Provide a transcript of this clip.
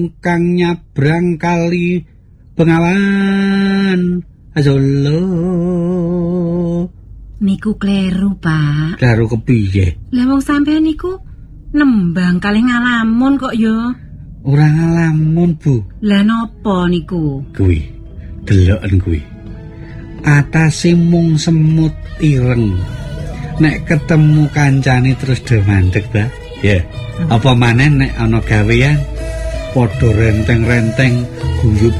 kang nyabrang kali Bengawan Solo. Niku kleru, Pak. Kleru kepiye? Lah wong sampean niku nembang kalih ngalamun kok ya. Ora ngalamun, Bu. Lah napa niku? Kuwi, deloken kuwi. Atase mung semut ireng. Nek ketemu kancane terus do mandeg ta? Ya. Apa maneh nek ana gawean padha renteng-renteng guyub